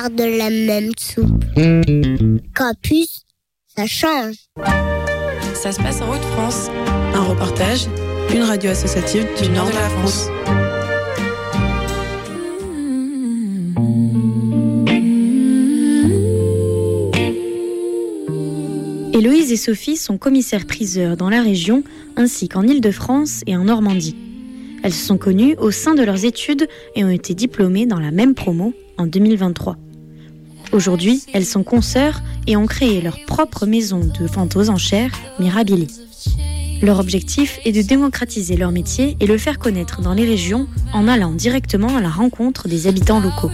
de la même soupe. Campus, ça change. Ça se passe en Hauts-de-France. Un reportage, une radio associative du nord de la France. Héloïse et Sophie sont commissaires-priseurs dans la région, ainsi qu'en Île-de-France et en Normandie. Elles se sont connues au sein de leurs études et ont été diplômées dans la même promo en 2023. Aujourd'hui, elles sont consoeurs et ont créé leur propre maison de vente aux enchères, Mirabili. Leur objectif est de démocratiser leur métier et le faire connaître dans les régions en allant directement à la rencontre des habitants locaux.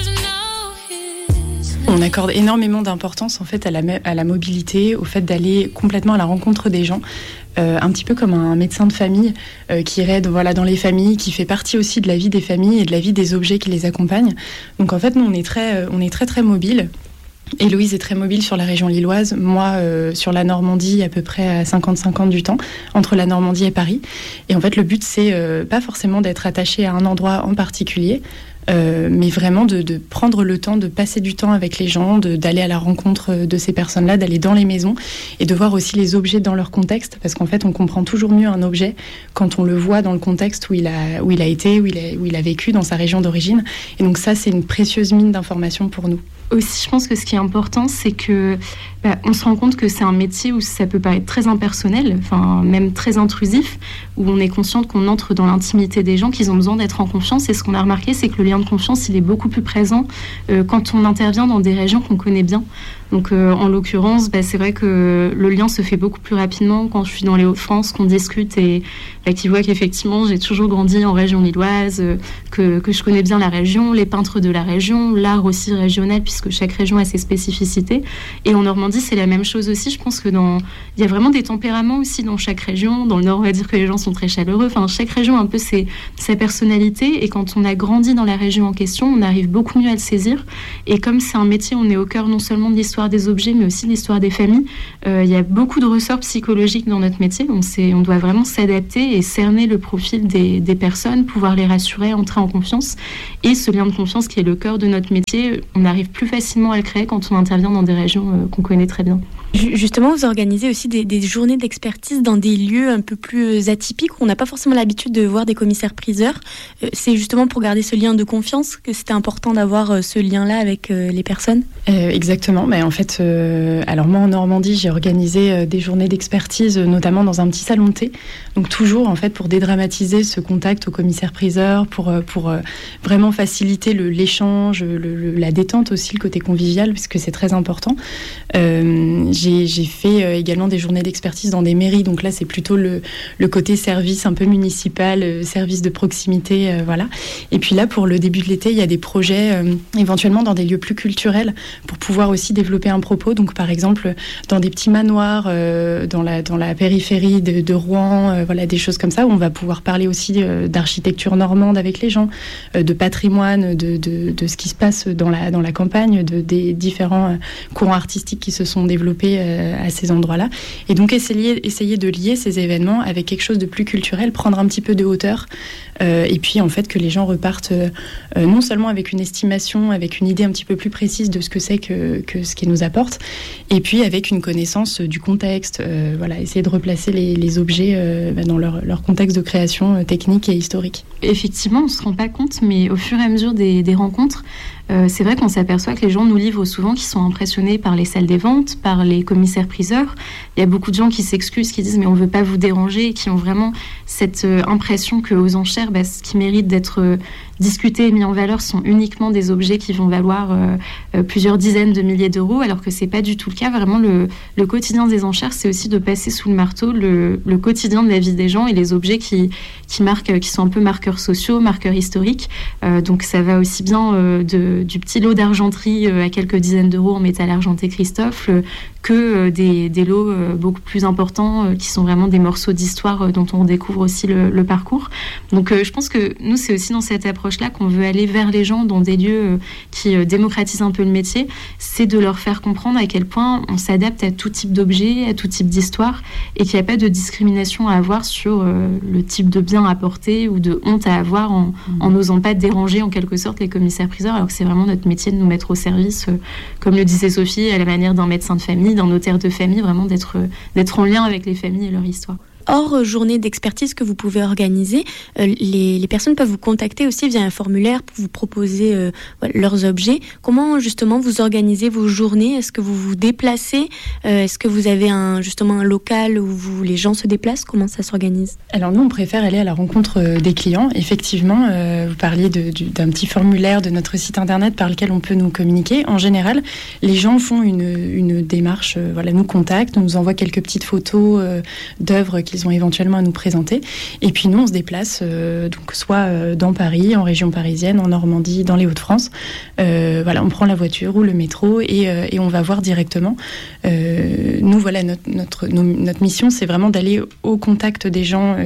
On accorde énormément d'importance en fait à la mobilité, au fait d'aller complètement à la rencontre des gens, un petit peu comme un médecin de famille qui aide dans les familles, qui fait partie aussi de la vie des familles et de la vie des objets qui les accompagnent. Donc en fait, nous on est très mobile. Héloïse est très mobile sur la région lilloise, moi sur la Normandie à peu près à 50-50 du temps, entre la Normandie et Paris. Et en fait le but c'est pas forcément d'être attaché à un endroit en particulier, mais vraiment de prendre le temps de passer du temps avec les gens, d'aller à la rencontre de ces personnes-là, d'aller dans les maisons et de voir aussi les objets dans leur contexte, parce qu'en fait on comprend toujours mieux un objet quand on le voit dans le contexte où il a été, où il a vécu, dans sa région d'origine. Et donc ça c'est une précieuse mine d'informations pour nous. Aussi, je pense que ce qui est important, c'est que on se rend compte que c'est un métier où ça peut paraître très impersonnel, enfin même très intrusif, où on est consciente qu'on entre dans l'intimité des gens, qu'ils ont besoin d'être en confiance. Et ce qu'on a remarqué, c'est que le lien de confiance, il est beaucoup plus présent quand on intervient dans des régions qu'on connaît bien. Donc en l'occurrence, c'est vrai que le lien se fait beaucoup plus rapidement quand je suis dans les Hauts-de-France, qu'on discute et qu'ils voient qu'effectivement j'ai toujours grandi en région lilloise, que je connais bien la région, les peintres de la région, l'art aussi régional puisque chaque région a ses spécificités. Et en Normandie, c'est la même chose aussi. Je pense que il y a vraiment des tempéraments aussi dans chaque région. Dans le Nord, on va dire que les gens sont très chaleureux. Enfin, chaque région a un peu sa personnalité. Et quand on a grandi dans la région en question, on arrive beaucoup mieux à le saisir. Et comme c'est un métier, on est au cœur non seulement de l'histoire des objets, mais aussi de l'histoire des familles. Il y a beaucoup de ressorts psychologiques dans notre métier. On doit vraiment s'adapter et cerner le profil des personnes, pouvoir les rassurer, entrer en confiance. Et ce lien de confiance qui est le cœur de notre métier, on arrive plus facilement à le créer quand on intervient dans des régions qu'on connaît très bien. Justement, vous organisez aussi des journées d'expertise dans des lieux un peu plus atypiques où on n'a pas forcément l'habitude de voir des commissaires-priseurs. C'est justement pour garder ce lien de confiance que c'était important d'avoir ce lien-là avec les personnes. Exactement. Mais en fait, alors moi en Normandie, j'ai organisé des journées d'expertise, notamment dans un petit salon de thé. Donc toujours en fait pour dédramatiser ce contact au commissaire-priseur, pour vraiment faciliter l'échange, la détente aussi, le côté convivial, puisque c'est très important. J'ai fait également des journées d'expertise dans des mairies, donc là c'est plutôt le côté service un peu municipal, service de proximité, voilà. Et puis là pour le début de l'été, il y a des projets éventuellement dans des lieux plus culturels pour pouvoir aussi développer un propos. Donc par exemple dans des petits manoirs dans la périphérie de Rouen, voilà, des choses comme ça où on va pouvoir parler aussi d'architecture normande avec les gens, de patrimoine, de ce qui se passe dans la campagne, des différents courants artistiques qui se sont développés à ces endroits-là. Et donc essayer de lier ces événements avec quelque chose de plus culturel, prendre un petit peu de hauteur, et puis en fait que les gens repartent non seulement avec une estimation, avec une idée un petit peu plus précise de ce que c'est que ce qu'ils nous apportent, et puis avec une connaissance du contexte, voilà, essayer de replacer les objets dans leur contexte de création technique et historique. Effectivement, on ne se rend pas compte, mais au fur et à mesure des rencontres, c'est vrai qu'on s'aperçoit que les gens nous livrent souvent qui sont impressionnés par les salles des ventes, par les commissaires-priseurs. Il y a beaucoup de gens qui s'excusent, qui disent « mais on ne veut pas vous déranger », et qui ont vraiment cette impression qu'aux enchères, ce qui mérite d'être discuté et mis en valeur sont uniquement des objets qui vont valoir plusieurs dizaines de milliers d'euros, alors que ce n'est pas du tout le cas. Vraiment, le quotidien des enchères, c'est aussi de passer sous le marteau le quotidien de la vie des gens et les objets qui marquent, qui sont un peu marqueurs sociaux, marqueurs historiques. Donc ça va aussi bien du petit lot d'argenterie à quelques dizaines d'euros en métal argenté Christophe, que des lots beaucoup plus importants qui sont vraiment des morceaux d'histoire dont on découvre aussi le parcours. Donc je pense que nous, c'est aussi dans cette approche-là qu'on veut aller vers les gens dans des lieux qui démocratisent un peu le métier, c'est de leur faire comprendre à quel point on s'adapte à tout type d'objet, à tout type d'histoire, et qu'il n'y a pas de discrimination à avoir sur le type de bien à porter ou de honte à avoir en n'osant pas déranger en quelque sorte les commissaires-priseurs, alors que c'est vraiment notre métier de nous mettre au service, comme le disait Sophie, à la manière d'un médecin de famille, d'un notaire de famille, vraiment d'être en lien avec les familles et leur histoire. Hors journée d'expertise que vous pouvez organiser, les personnes peuvent vous contacter aussi via un formulaire pour vous proposer leurs objets. Comment justement vous organisez vos journées ? Est-ce que vous vous déplacez ? Est-ce que vous avez un local où les gens se déplacent ? Comment ça s'organise ? Alors nous, on préfère aller à la rencontre des clients. Effectivement, vous parliez d'un petit formulaire de notre site internet par lequel on peut nous communiquer. En général, les gens font une démarche, nous contactent, nous envoient quelques petites photos d'œuvres qu'ils ont éventuellement à nous présenter. Et puis nous, on se déplace donc soit dans Paris, en région parisienne, en Normandie, dans les Hauts-de-France. On prend la voiture ou le métro et on va voir directement. Nous, notre mission, c'est vraiment d'aller au contact des gens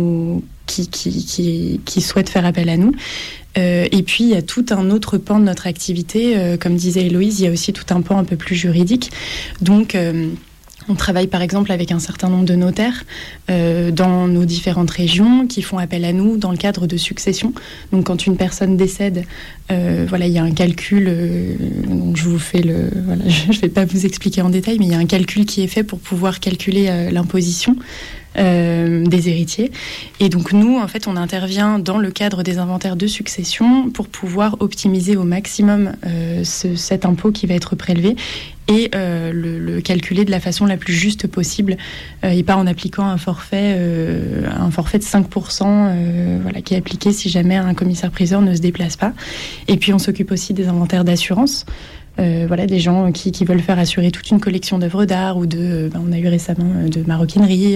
qui souhaitent faire appel à nous. Et puis, il y a tout un autre pan de notre activité. Comme disait Héloïse, il y a aussi tout un pan un peu plus juridique. Donc, on travaille par exemple avec un certain nombre de notaires dans nos différentes régions qui font appel à nous dans le cadre de succession. Donc quand une personne décède, il y a un calcul, donc je ne vais pas vous expliquer en détail, mais il y a un calcul qui est fait pour pouvoir calculer l'imposition des héritiers. Et donc nous, en fait, on intervient dans le cadre des inventaires de succession pour pouvoir optimiser au maximum cet impôt qui va être prélevé et le calculer de la façon la plus juste possible et pas en appliquant un forfait de 5% qui est appliqué si jamais un commissaire-priseur ne se déplace pas. Et puis on s'occupe aussi des inventaires d'assurance. Des gens qui veulent faire assurer toute une collection d'œuvres d'art ou on a eu récemment de maroquinerie,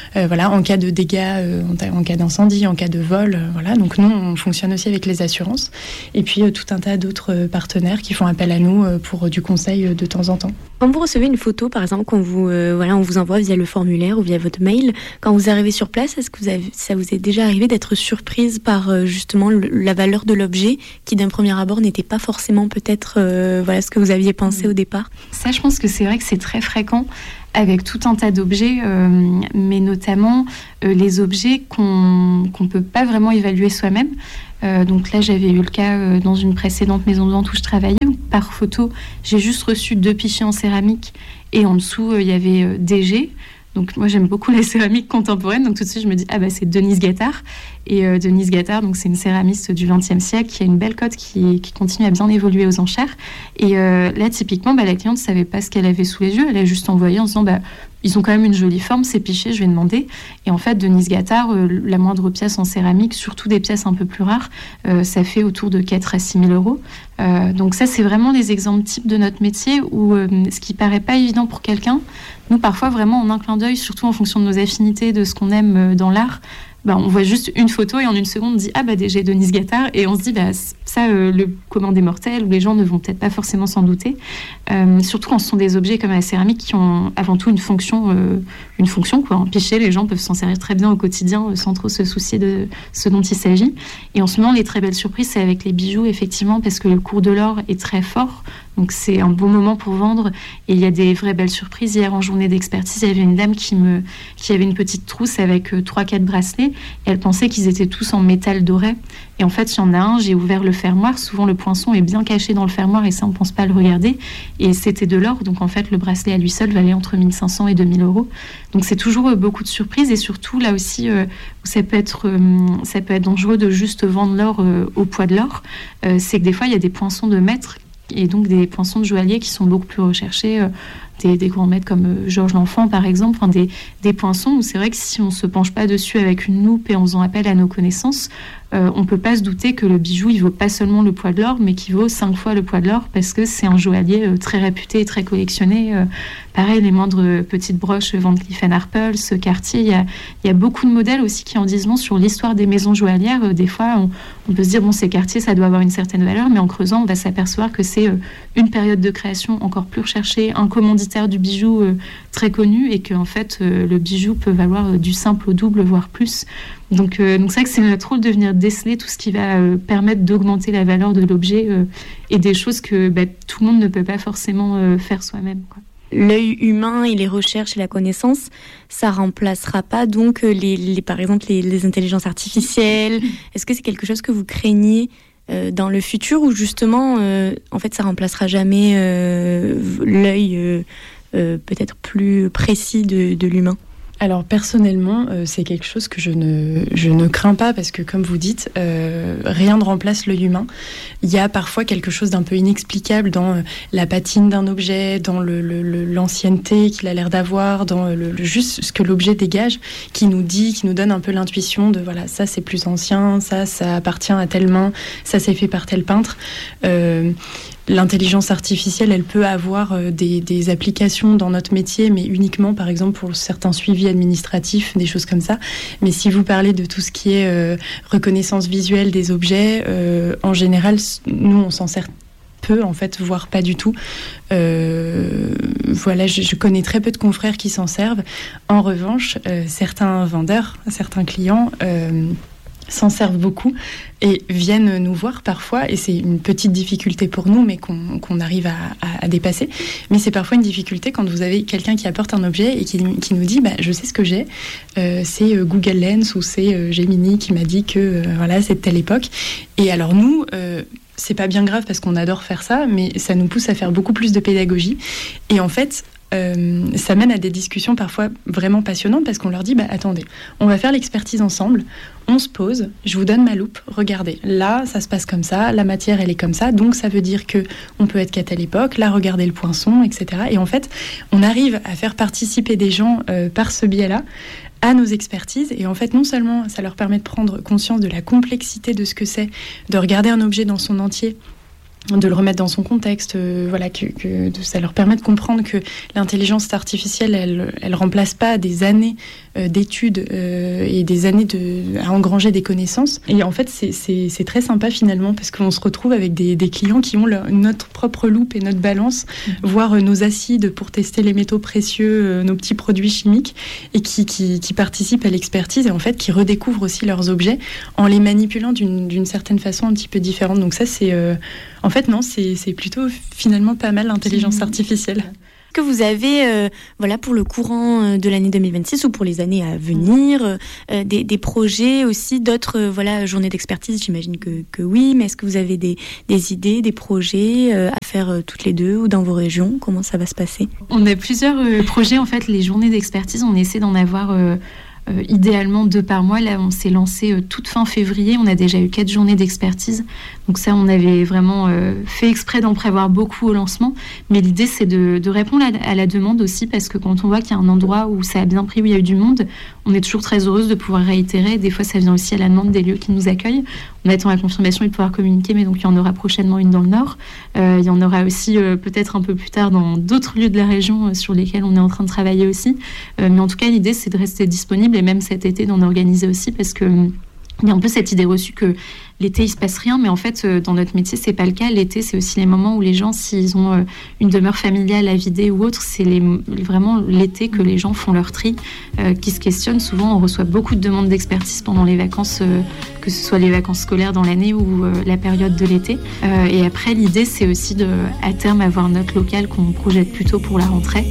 en cas de dégâts, en cas d'incendie, en cas de vol, Donc nous, on fonctionne aussi avec les assurances et puis tout un tas d'autres partenaires qui font appel à nous pour du conseil de temps en temps. Quand vous recevez une photo, par exemple, on vous envoie via le formulaire ou via votre mail, quand vous arrivez sur place, est-ce que ça vous est déjà arrivé d'être surprise par justement la valeur de l'objet qui d'un premier abord n'était pas forcément peut-être ce que vous aviez pensé au départ? Ça, je pense que c'est vrai que c'est très fréquent avec tout un tas d'objets, mais notamment les objets qu'on ne peut pas vraiment évaluer soi-même. Donc là, j'avais eu le cas dans une précédente maison de vente où je travaillais. Par photo, j'ai juste reçu 2 pichets en céramique et en dessous, il y avait DG. Donc moi, j'aime beaucoup les céramiques contemporaines. Donc tout de suite, je me dis, c'est Denise Gattard. Et Denise Gattard, donc, c'est une céramiste du XXe siècle qui a une belle cote qui continue à bien évoluer aux enchères. Et là, typiquement, la cliente ne savait pas ce qu'elle avait sous les yeux. Elle a juste envoyé en se disant, ils ont quand même une jolie forme, ces pichets, je vais demander. Et en fait, Denise Gattard, la moindre pièce en céramique, surtout des pièces un peu plus rares, ça fait autour de 4 à 6 000 euros. Donc ça, c'est vraiment des exemples types de notre métier où ce qui paraît pas évident pour quelqu'un, nous, parfois, vraiment, en un clin d'œil, surtout en fonction de nos affinités, de ce qu'on aime dans l'art, on voit juste une photo et en une seconde on dit déjà Denise Gattard, et on se dit le commun des mortels, où les gens ne vont peut-être pas forcément s'en douter, surtout quand ce sont des objets comme la céramique qui ont avant tout une fonction quoi. Un pichet, les gens peuvent s'en servir très bien au quotidien sans trop se soucier de ce dont il s'agit. Et en ce moment, les très belles surprises, c'est avec les bijoux, effectivement, parce que le cours de l'or est très fort. Donc c'est un bon moment pour vendre et il y a des vraies belles surprises. Hier en journée d'expertise, il y avait une dame qui avait une petite trousse avec 3-4 bracelets et elle pensait qu'ils étaient tous en métal doré. Et en fait, il y en a un, j'ai ouvert le fermoir. Souvent, le poinçon est bien caché dans le fermoir et ça, on ne pense pas le regarder. Et c'était de l'or. Donc, en fait, le bracelet à lui seul valait entre 1 500 et 2 000 euros. Donc, c'est toujours beaucoup de surprises. Et surtout, là aussi, ça peut être dangereux de juste vendre l'or au poids de l'or. C'est que des fois, il y a des poinçons de maître et donc des poinçons de joaillier qui sont beaucoup plus recherchés. Des grands maîtres comme Georges L'Enfant, par exemple, des poinçons où c'est vrai que si on ne se penche pas dessus avec une loupe et en faisant appel à nos connaissances, on ne peut pas se douter que le bijou, il vaut pas seulement le poids de l'or, mais qu'il vaut 5 fois le poids de l'or parce que c'est un joaillier très réputé et très collectionné. Pareil, les moindres petites broches Van Cleef & Arpels, Cartier, il y a beaucoup de modèles aussi qui en disent long sur l'histoire des maisons joaillières. Des fois, on peut se dire, c'est Cartier, ça doit avoir une certaine valeur, mais en creusant, on va s'apercevoir que c'est une période de création encore plus recherchée, un commanditaire commanditaires du bijou très connus, et que en fait le bijou peut valoir du simple au double, voire plus. Donc c'est vrai que c'est notre rôle de venir déceler tout ce qui va permettre d'augmenter la valeur de l'objet et des choses que tout le monde ne peut pas forcément faire soi-même, quoi. L'œil humain et les recherches et la connaissance, ça remplacera pas donc par exemple les intelligences artificielles. Est-ce que c'est quelque chose que vous craignez dans le futur, ou justement en fait ça remplacera jamais l'œil peut-être plus précis de l'humain? Alors personnellement, c'est quelque chose que je ne crains pas, parce que comme vous dites, rien ne remplace l'œil humain. Il y a parfois quelque chose d'un peu inexplicable dans la patine d'un objet, dans l'ancienneté qu'il a l'air d'avoir, dans juste ce que l'objet dégage, qui nous donne un peu l'intuition de voilà, ça c'est plus ancien, ça appartient à telle main, ça c'est fait par tel peintre. L'intelligence artificielle, elle peut avoir des applications dans notre métier, mais uniquement, par exemple, pour certains suivis administratifs, des choses comme ça. Mais si vous parlez de tout ce qui est reconnaissance visuelle des objets, en général, nous, on s'en sert peu, en fait, voire pas du tout. Voilà, je connais très peu de confrères qui s'en servent. En revanche, certains vendeurs, certains clients s'en servent beaucoup et viennent nous voir parfois, et c'est une petite difficulté pour nous, mais qu'on arrive à dépasser. Mais c'est parfois une difficulté quand vous avez quelqu'un qui apporte un objet et qui nous dit je sais ce que j'ai, c'est Google Lens ou c'est Gemini qui m'a dit que voilà, c'est de telle époque. Et alors nous, c'est pas bien grave parce qu'on adore faire ça, mais ça nous pousse à faire beaucoup plus de pédagogie. Et en fait, ça mène à des discussions parfois vraiment passionnantes, parce qu'on leur dit attendez, on va faire l'expertise ensemble, on se pose, je vous donne ma loupe, regardez, là ça se passe comme ça, la matière elle est comme ça, donc ça veut dire que on peut être qu'à telle époque, là regardez le poinçon, etc. Et en fait on arrive à faire participer des gens par ce biais-là à nos expertises, et en fait non seulement ça leur permet de prendre conscience de la complexité de ce que c'est de regarder un objet dans son entier, de le remettre dans son contexte, voilà, que ça leur permet de comprendre que l'intelligence artificielle, elle remplace pas des années d'études et des années à engranger des connaissances. Et en fait, c'est très sympa finalement, parce qu'on se retrouve avec des clients qui ont notre propre loupe et notre balance, voire nos acides pour tester les métaux précieux, nos petits produits chimiques, et qui participent à l'expertise, et en fait qui redécouvrent aussi leurs objets en les manipulant d'une certaine façon un petit peu différente. Donc ça, c'est en fait, non, c'est plutôt finalement pas mal l'intelligence artificielle. Que vous avez, pour le courant de l'année 2026 ou pour les années à venir, des projets aussi, d'autres journées d'expertise, j'imagine que oui, mais est-ce que vous avez des idées, des projets à faire toutes les deux ou dans vos régions? Comment ça va se passer? On a plusieurs projets, en fait, les journées d'expertise, on essaie d'en avoir idéalement 2 par mois. Là, on s'est lancé toute fin février. On a déjà eu 4 journées d'expertise. Donc ça, on avait vraiment fait exprès d'en prévoir beaucoup au lancement. Mais l'idée, c'est de répondre à la demande aussi, parce que quand on voit qu'il y a un endroit où ça a bien pris, où il y a eu du monde, on est toujours très heureuse de pouvoir réitérer. Des fois, ça vient aussi à la demande des lieux qui nous accueillent. On attend la confirmation et de pouvoir communiquer, mais donc il y en aura prochainement une dans le Nord. Il y en aura aussi peut-être un peu plus tard dans d'autres lieux de la région sur lesquels on est en train de travailler aussi. Mais en tout cas, l'idée, c'est de rester disponible, et même cet été d'en organiser aussi, parce que il y a un peu cette idée reçue que l'été, il se passe rien, mais en fait, dans notre métier, c'est pas le cas. L'été, c'est aussi les moments où les gens, s'ils ont une demeure familiale à vider ou autre, c'est vraiment l'été que les gens font leur tri, qui se questionnent. Souvent, on reçoit beaucoup de demandes d'expertise pendant les vacances, que ce soit les vacances scolaires dans l'année ou la période de l'été. Et après, l'idée, c'est aussi à terme, avoir notre local qu'on projette plutôt pour la rentrée.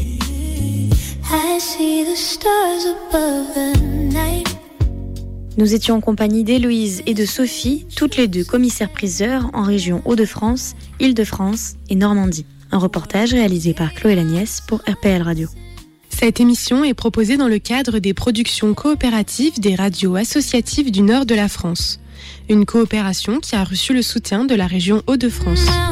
I see the stars above the night. Nous étions en compagnie d'Héloïse et de Sophie, toutes les deux commissaires-priseurs en région Hauts-de-France, Île-de-France et Normandie. Un reportage réalisé par Chloé Lagnès pour RPL Radio. Cette émission est proposée dans le cadre des productions coopératives des radios associatives du nord de la France. Une coopération qui a reçu le soutien de la région Hauts-de-France.